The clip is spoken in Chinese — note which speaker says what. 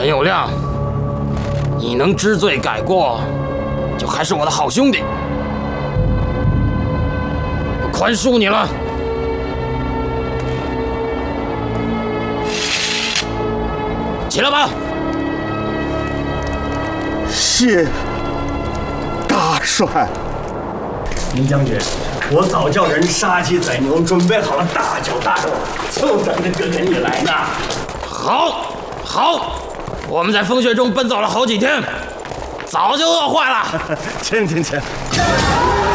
Speaker 1: 陈友谅，你能知罪改过，就还是我的好兄弟，我宽恕你了。起来吧。
Speaker 2: 谢大帅。
Speaker 3: 林将军，我早叫人杀鸡宰牛，准备好了大酒大肉，就等着哥哥你来呢。
Speaker 1: 好，好，我们在风雪中奔走了好几天，早就饿坏了。
Speaker 3: 请。